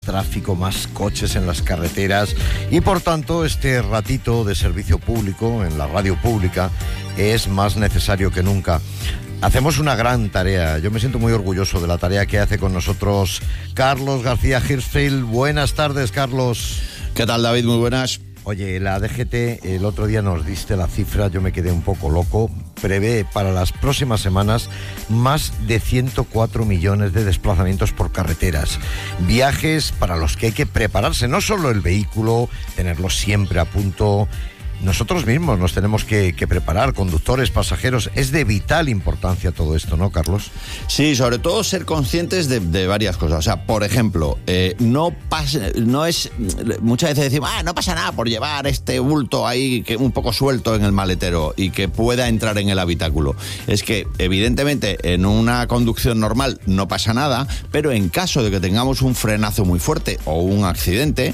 tráfico, más coches en las carreteras y por tanto este ratito de servicio público en la radio pública es más necesario que nunca. Hacemos una gran tarea. Yo me siento muy orgulloso de la tarea que hace con nosotros Carlos García Hirschfeld. Buenas tardes, Carlos. ¿Qué tal, David? Muy buenas. Oye, la DGT el otro día nos diste la cifra, yo me quedé un poco loco. Prevé para las próximas semanas más de 104 millones de desplazamientos por carreteras. Viajes para los que hay que prepararse, no solo el vehículo, tenerlo siempre a punto. Nosotros mismos nos tenemos que preparar, conductores, pasajeros. Es de vital importancia todo esto, ¿no, Carlos? Sí, sobre todo ser conscientes de varias cosas. O sea, por ejemplo, no es... Muchas veces decimos, no pasa nada por llevar este bulto ahí que un poco suelto en el maletero y que pueda entrar en el habitáculo. Es que, evidentemente, en una conducción normal no pasa nada, pero en caso de que tengamos un frenazo muy fuerte o un accidente,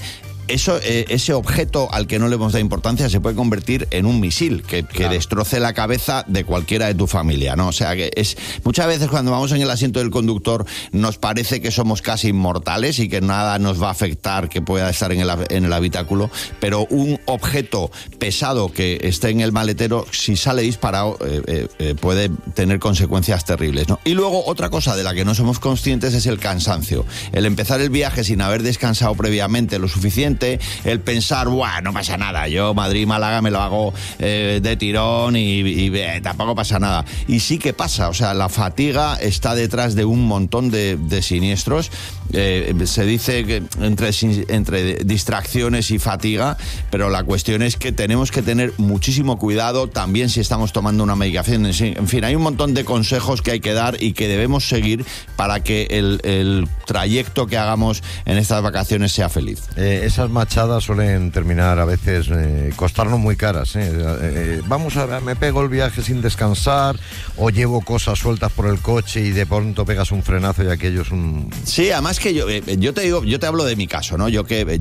ese objeto al que no le hemos dado importancia se puede convertir en un misil que destroce la cabeza de cualquiera de tu familia, ¿no? O sea, que muchas veces cuando vamos en el asiento del conductor nos parece que somos casi inmortales y que nada nos va a afectar que pueda estar en el habitáculo, pero un objeto pesado que esté en el maletero, si sale disparado, puede tener consecuencias terribles, ¿no? Y luego otra cosa de la que no somos conscientes es el cansancio. El empezar el viaje sin haber descansado previamente lo suficiente, el pensar, no pasa nada, yo Madrid-Málaga me lo hago de tirón y tampoco pasa nada. Y sí que pasa, o sea, la fatiga está detrás de un montón de siniestros. Se dice que entre distracciones y fatiga, pero la cuestión es que tenemos que tener muchísimo cuidado también si estamos tomando una medicación. En fin, hay un montón de consejos que hay que dar y que debemos seguir para que el trayecto que hagamos en estas vacaciones sea feliz. Esas machadas suelen terminar a veces costarnos muy caras. Me pego el viaje sin descansar o llevo cosas sueltas por el coche y de pronto pegas un frenazo y aquello es un... Sí, además que yo te hablo de mi caso, ¿no? Yo que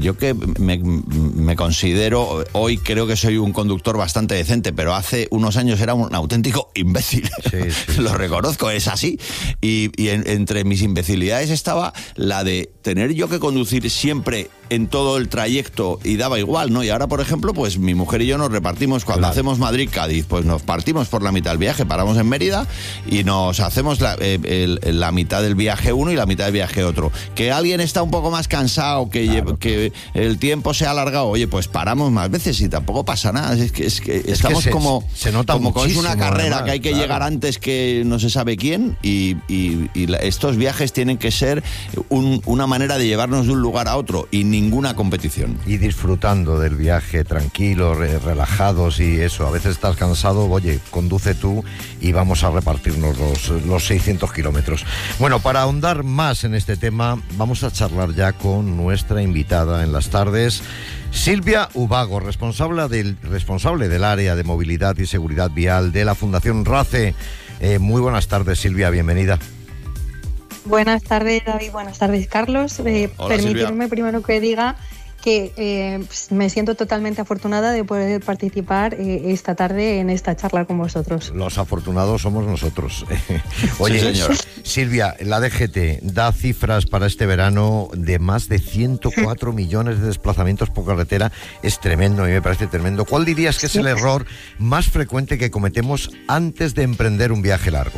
me considero, hoy creo que soy un conductor bastante decente, pero hace unos años era un auténtico imbécil. Sí. Lo reconozco, es así. Y entre mis imbecilidades estaba la de tener yo que conducir siempre en todo el trayecto y daba igual, ¿no? Y ahora, por ejemplo, pues mi mujer y yo nos repartimos cuando hacemos Madrid-Cádiz, pues nos partimos por la mitad del viaje, paramos en Mérida y nos hacemos la mitad del viaje uno y la mitad del viaje otro. Que alguien está un poco más cansado, que el tiempo se ha alargado, oye, pues paramos más veces y tampoco pasa nada. Es que estamos se nota como que es una carrera, además, que hay que llegar antes que no se sabe quién y estos viajes tienen que ser una manera de llevarnos de un lugar a otro y ninguna competición. Y disfrutando del viaje, tranquilos, relajados y eso. A veces estás cansado, oye, conduce tú y vamos a repartirnos los 600 kilómetros. Bueno, para ahondar más en este tema, vamos a charlar ya con nuestra invitada en las tardes, Silvia Ubago, responsable del área de movilidad y seguridad vial de la Fundación RACE. Muy buenas tardes, Silvia, bienvenida. Buenas tardes, David. Buenas tardes, Carlos. Permitirme primero que diga que me siento totalmente afortunada de poder participar esta tarde en esta charla con vosotros. Los afortunados somos nosotros. Oye, sí, señor. Silvia, la DGT da cifras para este verano de más de 104 millones de desplazamientos por carretera. Es tremendo, a mí me parece tremendo. ¿Cuál dirías que es el error más frecuente que cometemos antes de emprender un viaje largo?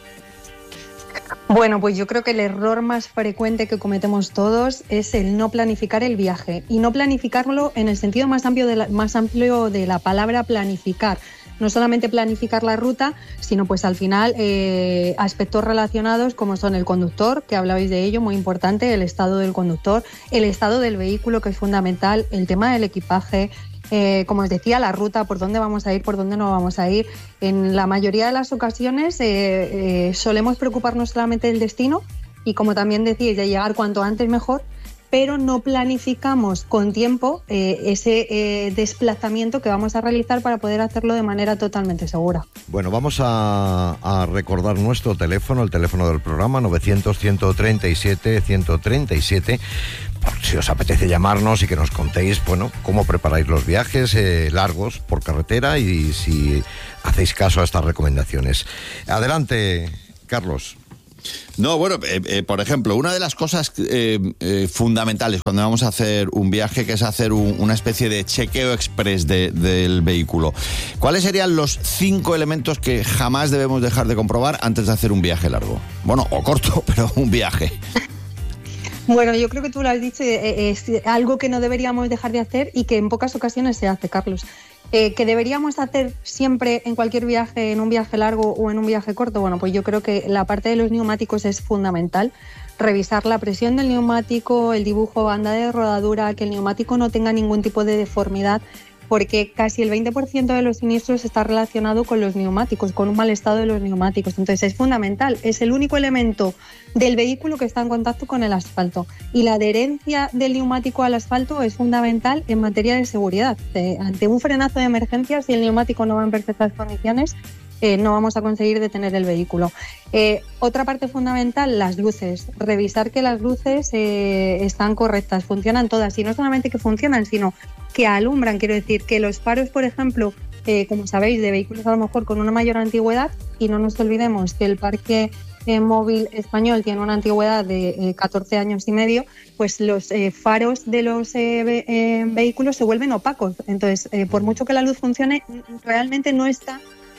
Bueno, pues yo creo que el error más frecuente que cometemos todos es el no planificar el viaje y no planificarlo en el sentido más amplio de la palabra planificar. No solamente planificar la ruta, sino pues al final aspectos relacionados como son el conductor, que hablabais de ello, muy importante, el estado del conductor, el estado del vehículo, que es fundamental, el tema del equipaje, como os decía, la ruta, por dónde vamos a ir, por dónde no vamos a ir. En la mayoría de las ocasiones solemos preocuparnos solamente del destino y, como también decíais, de llegar cuanto antes mejor, pero no planificamos con tiempo ese desplazamiento que vamos a realizar para poder hacerlo de manera totalmente segura. Bueno, vamos a recordar nuestro teléfono, el teléfono del programa, 900-137-137, por si os apetece llamarnos y que nos contéis, bueno, cómo preparáis los viajes largos por carretera y si hacéis caso a estas recomendaciones. Adelante, Carlos. No, bueno, por ejemplo, una de las cosas fundamentales cuando vamos a hacer un viaje, que es hacer una especie de chequeo express del vehículo. ¿Cuáles serían los 5 elementos que jamás debemos dejar de comprobar antes de hacer un viaje largo? Bueno, o corto, pero un viaje. Bueno, yo creo que tú lo has dicho, es algo que no deberíamos dejar de hacer y que en pocas ocasiones se hace, Carlos. ¿Que deberíamos hacer siempre en cualquier viaje, en un viaje largo o en un viaje corto? Bueno, pues yo creo que la parte de los neumáticos es fundamental. Revisar la presión del neumático, el dibujo, banda de rodadura, que el neumático no tenga ningún tipo de deformidad, porque casi el 20% de los siniestros está relacionado con los neumáticos, con un mal estado de los neumáticos. Entonces es fundamental, es el único elemento del vehículo que está en contacto con el asfalto. Y la adherencia del neumático al asfalto es fundamental en materia de seguridad. Ante un frenazo de emergencia, si el neumático no va en perfectas condiciones, no vamos a conseguir detener el vehículo. Otra parte fundamental, las luces. Revisar que las luces están correctas, funcionan todas. Y no solamente que funcionan, sino que alumbran. Quiero decir que los faros, por ejemplo, como sabéis, de vehículos a lo mejor con una mayor antigüedad, y no nos olvidemos que el parque móvil español tiene una antigüedad de 14 años y medio, pues los faros de los vehículos se vuelven opacos. Entonces, por mucho que la luz funcione, realmente no está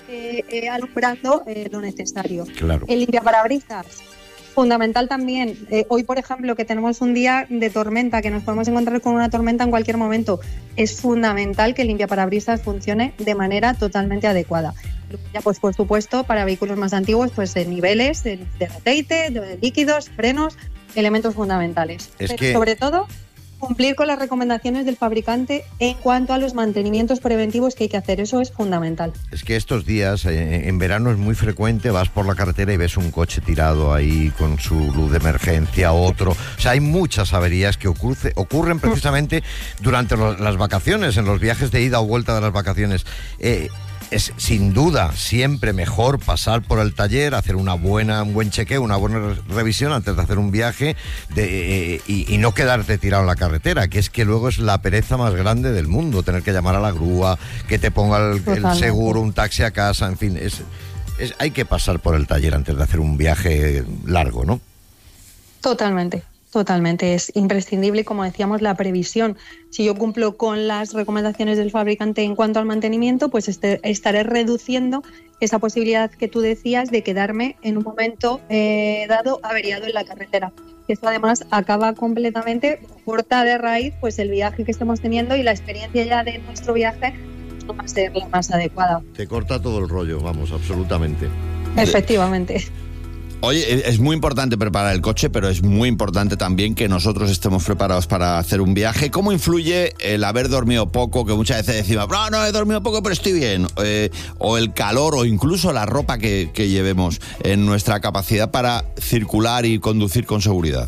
alumbrando lo necesario. Claro. El limpiaparabrisas, fundamental también. Hoy, por ejemplo, que tenemos un día de tormenta, que nos podemos encontrar con una tormenta en cualquier momento, es fundamental que el limpiaparabrisas funcione de manera totalmente adecuada. Ya, pues por supuesto, para vehículos más antiguos, pues niveles de aceite, de líquidos, frenos, elementos fundamentales. Pero sobre todo, cumplir con las recomendaciones del fabricante en cuanto a los mantenimientos preventivos que hay que hacer. Eso es fundamental. Es que estos días, en verano es muy frecuente, vas por la carretera y ves un coche tirado ahí con su luz de emergencia, otro. O sea, hay muchas averías que ocurren precisamente durante las vacaciones, en los viajes de ida o vuelta de las vacaciones. Es sin duda siempre mejor pasar por el taller, hacer un buen chequeo, una buena revisión antes de hacer un viaje y no quedarte tirado en la carretera, que es que luego es la pereza más grande del mundo, tener que llamar a la grúa, que te ponga el seguro, un taxi a casa, en fin, hay que pasar por el taller antes de hacer un viaje largo, ¿no? Totalmente, es imprescindible, como decíamos, la previsión. Si yo cumplo con las recomendaciones del fabricante en cuanto al mantenimiento, pues estaré reduciendo esa posibilidad que tú decías de quedarme en un momento dado averiado en la carretera. Eso además acaba completamente, corta de raíz, pues el viaje que estemos teniendo, y la experiencia ya de nuestro viaje no va a ser la más adecuada. Te corta todo el rollo, vamos, absolutamente. Efectivamente. Oye, es muy importante preparar el coche, pero es muy importante también que nosotros estemos preparados para hacer un viaje. ¿Cómo influye el haber dormido poco, que muchas veces decimos, no he dormido poco, pero estoy bien? O el calor, o incluso la ropa que llevemos en nuestra capacidad para circular y conducir con seguridad.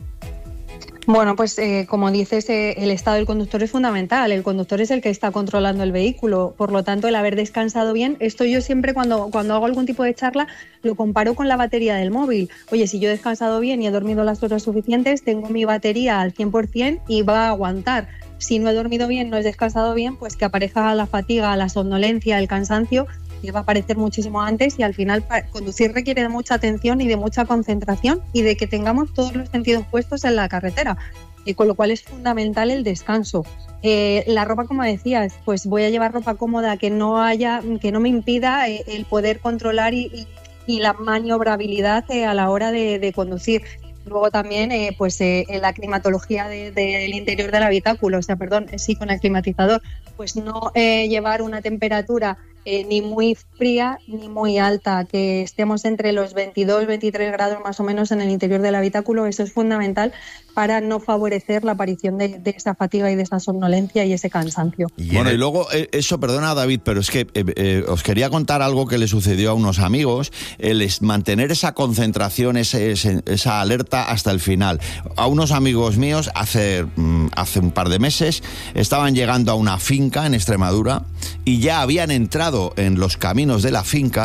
Bueno, pues como dices, el estado del conductor es fundamental. El conductor es el que está controlando el vehículo. Por lo tanto, el haber descansado bien, esto yo siempre cuando hago algún tipo de charla lo comparo con la batería del móvil. Oye, si yo he descansado bien y he dormido las horas suficientes, tengo mi batería al 100% y va a aguantar. Si no he dormido bien, no he descansado bien, pues que aparezca la fatiga, la somnolencia, el cansancio, que va a aparecer muchísimo antes, y al final conducir requiere de mucha atención y de mucha concentración y de que tengamos todos los sentidos puestos en la carretera, y con lo cual es fundamental el descanso. La ropa, como decías, pues voy a llevar ropa cómoda, que no me impida el poder controlar y la maniobrabilidad a la hora de conducir. Luego también la climatología del interior del habitáculo, sí, con el climatizador, pues no llevar una temperatura ni muy fría ni muy alta, que estemos entre los 22-23 grados más o menos en el interior del habitáculo. Eso es fundamental para no favorecer la aparición de esa fatiga y de esa somnolencia y ese cansancio. Bueno, y luego eso, perdona David, pero es que os quería contar algo que le sucedió a unos amigos, mantener esa concentración, esa alerta hasta el final. A unos amigos míos hace un par de meses estaban llegando a una finca en Extremadura y ya habían entrado en los caminos de la finca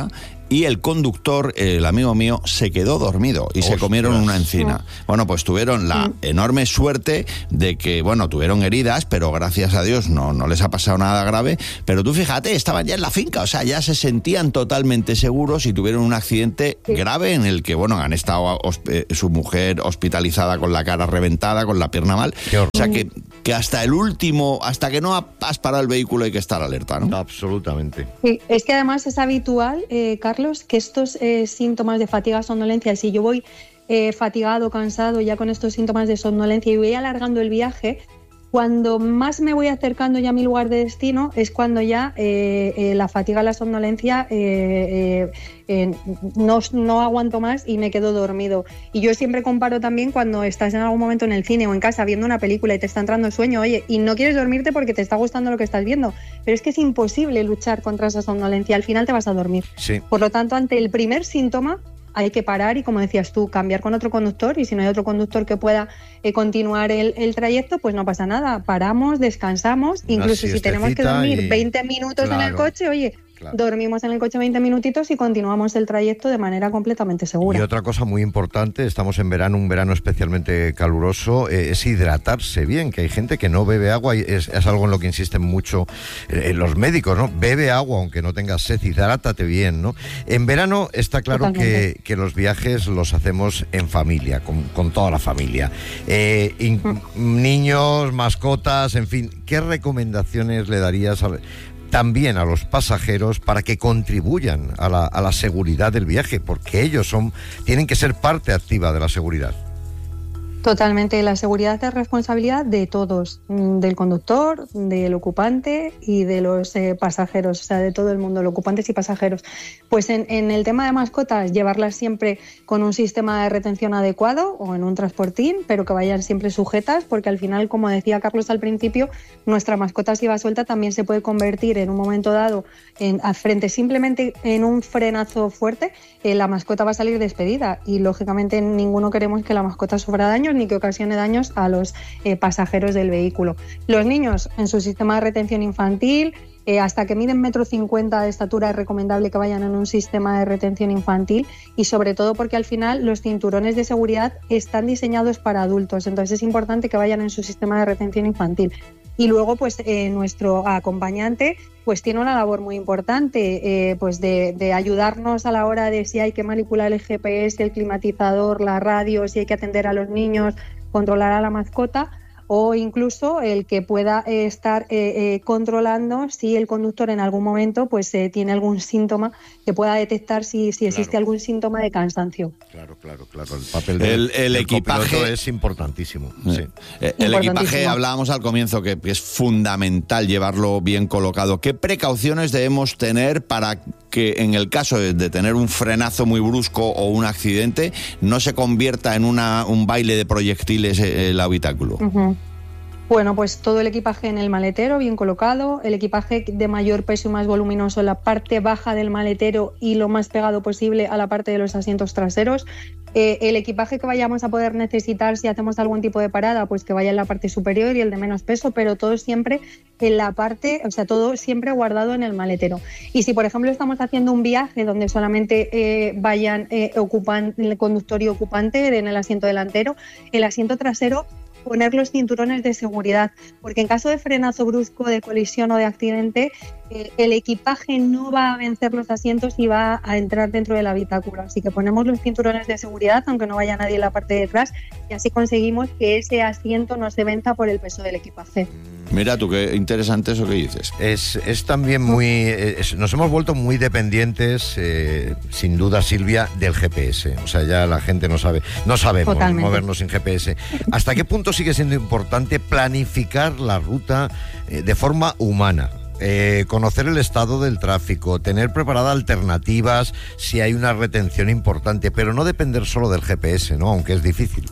y el conductor, el amigo mío, se quedó dormido y se comieron una encina. Bueno, pues tuvieron la enorme suerte de que, bueno, tuvieron heridas, pero gracias a Dios no les ha pasado nada grave. Pero tú fíjate, estaban ya en la finca, o sea, ya se sentían totalmente seguros y tuvieron un accidente grave en el que, bueno, han estado su mujer hospitalizada con la cara reventada, con la pierna mal. O sea, que hasta el último, hasta que no has parado el vehículo hay que estar alerta, ¿no? Absolutamente. Sí, es que además es habitual, Carlos, que estos síntomas de fatiga, somnolencia, si yo voy fatigado, cansado, ya con estos síntomas de somnolencia y voy alargando el viaje, cuando más me voy acercando ya a mi lugar de destino es cuando ya la fatiga, la somnolencia, no aguanto más y me quedo dormido. Y yo siempre comparo también cuando estás en algún momento en el cine o en casa viendo una película y te está entrando el sueño, oye, y no quieres dormirte porque te está gustando lo que estás viendo, pero es que es imposible luchar contra esa somnolencia, al final te vas a dormir. Sí. Por lo tanto, ante el primer síntoma hay que parar y, como decías tú, cambiar con otro conductor, y si no hay otro conductor que pueda continuar el trayecto, pues no pasa nada, paramos, descansamos, incluso si tenemos que dormir 20 minutos en el coche, oye, dormimos en el coche 20 minutitos y continuamos el trayecto de manera completamente segura. Y otra cosa muy importante, estamos en verano, un verano especialmente caluroso, es hidratarse bien, que hay gente que no bebe agua, y es algo en lo que insisten mucho los médicos, ¿no? Bebe agua aunque no tengas sed, hidrátate bien, ¿no? En verano está claro que los viajes los hacemos en familia, con toda la familia. Niños, mascotas, en fin, ¿qué recomendaciones le darías también a los pasajeros para que contribuyan a la seguridad del viaje? Porque ellos tienen que ser parte activa de la seguridad. Totalmente, la seguridad es responsabilidad de todos, del conductor, del ocupante y de los pasajeros, o sea, de todo el mundo, los ocupantes y pasajeros. Pues en el tema de mascotas, llevarlas siempre con un sistema de retención adecuado o en un transportín, pero que vayan siempre sujetas, porque al final, como decía Carlos al principio, nuestra mascota, si va suelta, también se puede convertir en un momento dado frente simplemente en un frenazo fuerte, la mascota va a salir despedida y lógicamente ninguno queremos que la mascota sufra daños ni que ocasione daños a los pasajeros del vehículo. Los niños en su sistema de retención infantil, hasta que miden 1,50 m de estatura es recomendable que vayan en un sistema de retención infantil, y sobre todo porque al final los cinturones de seguridad están diseñados para adultos, entonces es importante que vayan en su sistema de retención infantil. Y luego, pues nuestro acompañante pues tiene una labor muy importante, pues de ayudarnos a la hora de si hay que manipular el GPS, el climatizador, la radio, si hay que atender a los niños, controlar a la mascota, o incluso el que pueda estar controlando si el conductor en algún momento pues tiene algún síntoma, que pueda detectar si existe algún síntoma de cansancio. Claro. El papel del equipaje copiloto es importantísimo. Sí. El equipaje, hablábamos al comienzo que es fundamental llevarlo bien colocado. ¿Qué precauciones debemos tener para que en el caso de tener un frenazo muy brusco o un accidente no se convierta en un baile de proyectiles el habitáculo? Uh-huh. Bueno, pues todo el equipaje en el maletero, bien colocado, el equipaje de mayor peso y más voluminoso en la parte baja del maletero y lo más pegado posible a la parte de los asientos traseros. El equipaje que vayamos a poder necesitar si hacemos algún tipo de parada, pues que vaya en la parte superior, y el de menos peso, pero todo siempre en la parte, o sea, todo siempre guardado en el maletero. Y si, por ejemplo, estamos haciendo un viaje donde solamente vayan el conductor y ocupante en el asiento delantero, el asiento trasero, poner los cinturones de seguridad, porque en caso de frenazo brusco, de colisión o de accidente, el equipaje no va a vencer los asientos y va a entrar dentro del habitáculo. Así que ponemos los cinturones de seguridad, aunque no vaya nadie en la parte de atrás, y así conseguimos que ese asiento no se venza por el peso del equipaje. Mira tú, qué interesante eso que dices. Es también nos hemos vuelto muy dependientes, sin duda, Silvia, del GPS. O sea, ya la gente no sabemos movernos sin GPS. ¿Hasta qué punto sigue siendo importante planificar la ruta de forma humana? Conocer el estado del tráfico, tener preparadas alternativas si hay una retención importante, pero no depender solo del GPS, ¿no? Aunque es difícil.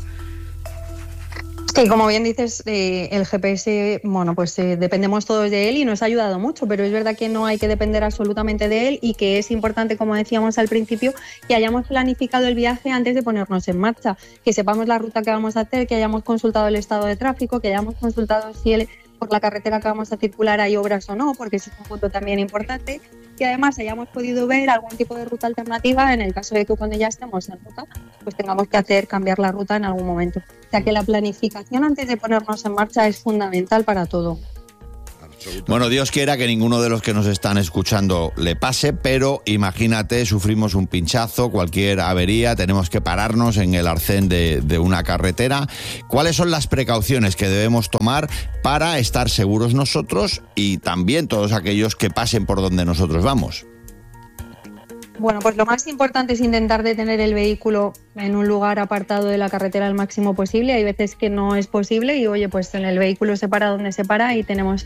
Sí, como bien dices, el GPS, bueno, pues dependemos todos de él y nos ha ayudado mucho, pero es verdad que no hay que depender absolutamente de él y que es importante, como decíamos al principio, que hayamos planificado el viaje antes de ponernos en marcha, que sepamos la ruta que vamos a hacer, que hayamos consultado el estado de tráfico, que hayamos consultado si por la carretera que vamos a circular hay obras o no, porque eso es un punto también importante, y además hayamos podido ver algún tipo de ruta alternativa en el caso de que cuando ya estemos en ruta, pues tengamos que cambiar la ruta en algún momento. O sea que la planificación antes de ponernos en marcha es fundamental para todo. Bueno, Dios quiera que ninguno de los que nos están escuchando le pase, pero imagínate, sufrimos un pinchazo, cualquier avería, tenemos que pararnos en el arcén de una carretera. ¿Cuáles son las precauciones que debemos tomar para estar seguros nosotros y también todos aquellos que pasen por donde nosotros vamos? Bueno, pues lo más importante es intentar detener el vehículo en un lugar apartado de la carretera al máximo posible. Hay veces que no es posible y, oye, pues en el vehículo se para donde se para y tenemos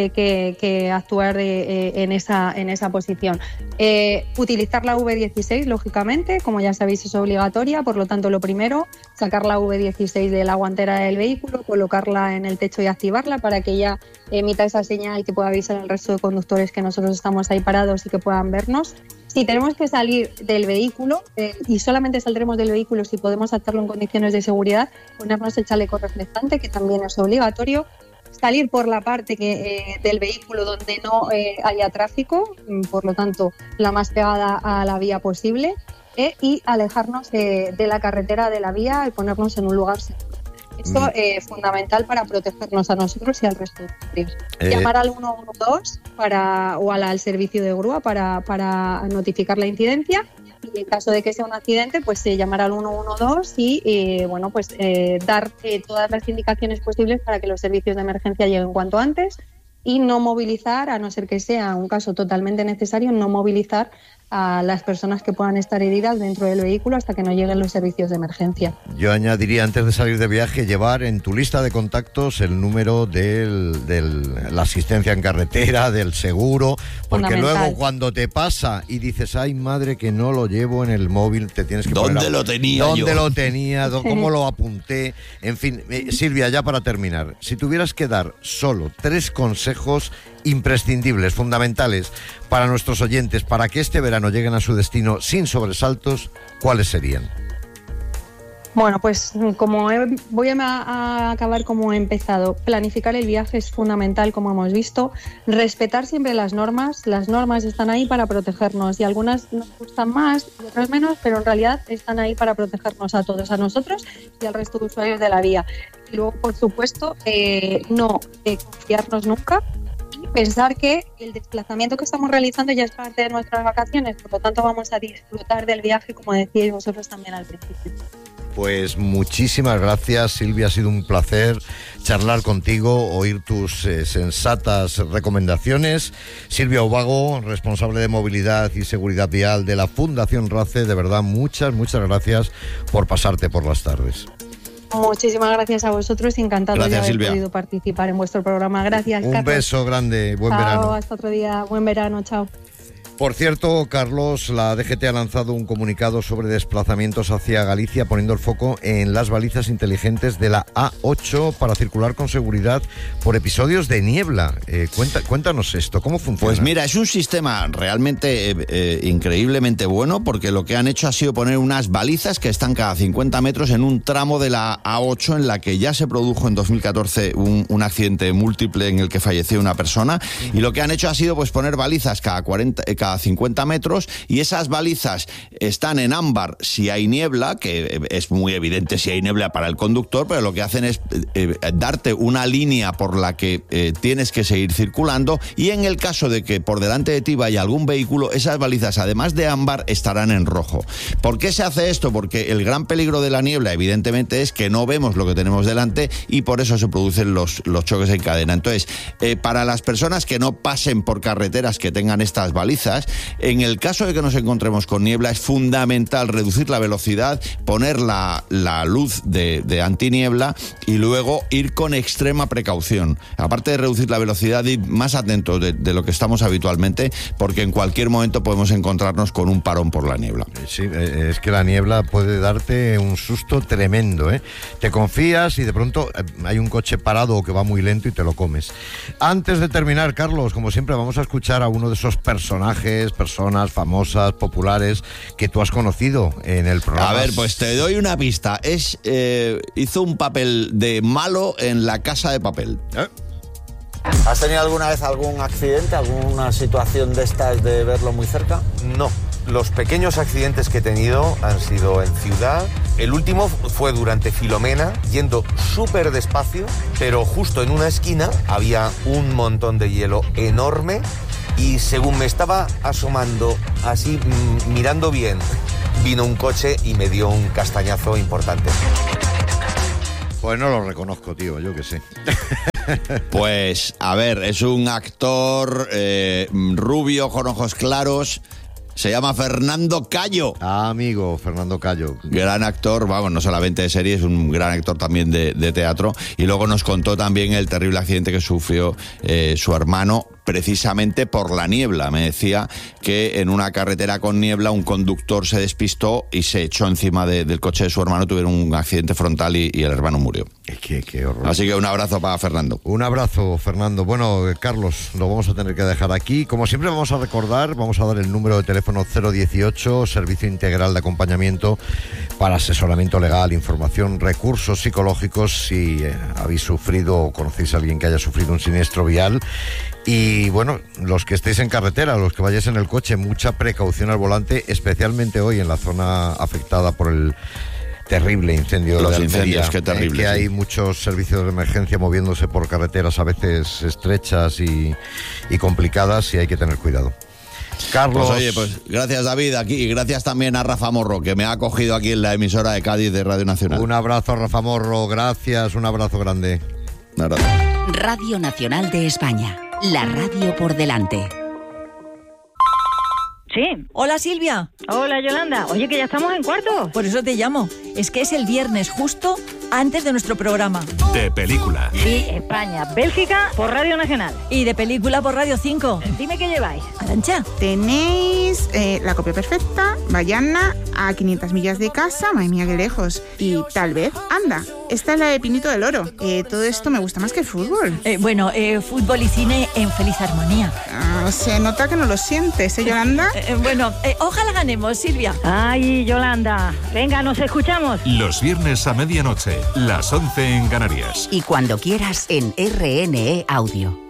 que actuar en esa posición. Utilizar la V16, lógicamente, como ya sabéis, es obligatoria. Por lo tanto, lo primero, sacar la V16 de la guantera del vehículo, colocarla en el techo y activarla para que ya emita esa señal que pueda avisar al resto de conductores que nosotros estamos ahí parados y que puedan vernos. Si tenemos que salir del vehículo, y solamente saldremos del vehículo si podemos hacerlo en condiciones de seguridad, ponernos el chaleco reflectante, que también es obligatorio, salir por la parte del vehículo donde no haya tráfico, por lo tanto, la más pegada a la vía posible, y alejarnos de la carretera, de la vía, y ponernos en un lugar seguro. Esto es fundamental para protegernos a nosotros y al resto de usuarios. Llamar al 112 o al servicio de grúa para notificar la incidencia, y en caso de que sea un accidente, pues llamar al 112 y dar todas las indicaciones posibles para que los servicios de emergencia lleguen cuanto antes, y no movilizar, a no ser que sea un caso totalmente necesario, no movilizar a las personas que puedan estar heridas dentro del vehículo hasta que no lleguen los servicios de emergencia. Yo añadiría, antes de salir de viaje, llevar en tu lista de contactos el número de la asistencia en carretera, del seguro, porque luego cuando te pasa y dices, ay madre, que no lo llevo en el móvil, te tienes que poner... ¿Dónde lo tenía yo? ¿Dónde lo tenía? ¿Cómo lo apunté? En fin, Silvia, ya para terminar, si tuvieras que dar solo 3 consejos imprescindibles, fundamentales para nuestros oyentes, para que este verano lleguen a su destino sin sobresaltos, ¿cuáles serían? Bueno, pues voy a acabar como he empezado. Planificar el viaje es fundamental, como hemos visto. Respetar siempre las normas. Las normas están ahí para protegernos y algunas nos gustan más y otras menos, pero en realidad están ahí para protegernos a todos, a nosotros y al resto de usuarios de la vía. Y luego, por supuesto, no confiarnos nunca. Pensar que el desplazamiento que estamos realizando ya es parte de nuestras vacaciones, por lo tanto vamos a disfrutar del viaje, como decíais vosotros también al principio. Pues muchísimas gracias, Silvia, ha sido un placer charlar contigo, oír tus sensatas recomendaciones. Silvia Ubago, responsable de movilidad y seguridad vial de la Fundación RACE, de verdad muchas gracias por pasarte por las tardes. Muchísimas gracias a vosotros, encantado de haber Silvia. podido participar en vuestro programa. Gracias, Un Carlos. beso grande, buen Chao, verano. hasta otro día, buen verano, chao. Por cierto, Carlos, la DGT ha lanzado un comunicado sobre desplazamientos hacia Galicia, poniendo el foco en las balizas inteligentes de la A8 para circular con seguridad por episodios de niebla. Cuéntanos esto, ¿cómo funciona? Pues mira, es un sistema realmente increíblemente bueno, porque lo que han hecho ha sido poner unas balizas que están cada 50 metros en un tramo de la A8 en la que ya se produjo en 2014 un accidente múltiple en el que falleció una persona, y lo que han hecho ha sido pues poner balizas cada 50 metros, y esas balizas están en ámbar si hay niebla, que es muy evidente si hay niebla para el conductor, pero lo que hacen es darte una línea por la que tienes que seguir circulando, y en el caso de que por delante de ti vaya algún vehículo, esas balizas, además de ámbar, estarán en rojo. ¿Por qué se hace esto? Porque el gran peligro de la niebla, evidentemente, es que no vemos lo que tenemos delante, y por eso se producen los choques en cadena. Entonces, para las personas que no pasen por carreteras que tengan estas balizas, en el caso de que nos encontremos con niebla, es fundamental reducir la velocidad, poner la luz de antiniebla y luego ir con extrema precaución. Aparte de reducir la velocidad, ir más atentos de lo que estamos habitualmente, porque en cualquier momento podemos encontrarnos con un parón por la niebla. Sí, es que la niebla puede darte un susto tremendo, ¿eh? Te confías y de pronto hay un coche parado o que va muy lento y te lo comes. Antes de terminar, Carlos, como siempre, vamos a escuchar a uno de esos personas famosas, populares, que tú has conocido en el programa. A ver, pues te doy una pista. Hizo un papel de malo en La Casa de Papel. ¿Has tenido alguna vez algún accidente, alguna situación de estas de verlo muy cerca? No. Los pequeños accidentes que he tenido han sido en ciudad. El último fue durante Filomena, yendo súper despacio, pero justo en una esquina había un montón de hielo enorme y según me estaba asomando, así mirando bien, vino un coche y me dio un castañazo importante. Pues no lo reconozco, tío, yo qué sé. Pues, a ver, es un actor rubio, con ojos claros. Se llama Fernando Callo. Ah, amigo, Fernando Callo. Gran actor, vamos, no solamente de series, es un gran actor también de teatro. Y luego nos contó también el terrible accidente que sufrió su hermano, precisamente por la niebla. Me decía que en una carretera con niebla un conductor se despistó y se echó encima del coche de su hermano, tuvieron un accidente frontal y el hermano murió. Qué horror. Así que un abrazo para Fernando. Un abrazo, Fernando. Bueno, Carlos, lo vamos a tener que dejar aquí. Como siempre vamos a recordar, vamos a dar el número de teléfono 018, Servicio Integral de Acompañamiento para asesoramiento legal, información, recursos psicológicos si habéis sufrido o conocéis a alguien que haya sufrido un siniestro vial. Y bueno, los que estéis en carretera, los que vayáis en el coche, mucha precaución al volante, especialmente hoy en la zona afectada por el terrible incendio de Almería. Incendios, qué terrible. Que hay muchos servicios de emergencia moviéndose por carreteras a veces estrechas y complicadas y hay que tener cuidado. Carlos. Pues oye, pues gracias David aquí y gracias también a Rafa Morro que me ha acogido aquí en la emisora de Cádiz de Radio Nacional. Un abrazo a Rafa Morro, gracias, un abrazo grande. Un abrazo. Radio Nacional de España, la radio por delante. Sí. Hola, Silvia. Hola, Yolanda. Oye, que ya estamos en cuarto. Por eso te llamo. Es que es el viernes justo antes de nuestro programa. De película. Sí, España, Bélgica, por Radio Nacional. Y de película por Radio 5. Dime qué lleváis. Arantxa. Tenéis La copia perfecta, Bayana, A 500 millas de casa, madre mía, qué lejos. Y tal vez, anda, esta es la de Pinito del Oro. Todo esto me gusta más que el fútbol. Fútbol y cine en feliz armonía. Se nota que no lo sientes, ¿eh, Yolanda? Ojalá ganemos, Silvia. Ay, Yolanda. Venga, nos escuchamos. Los viernes a medianoche, las 11 en Canarias. Y cuando quieras en RNE Audio.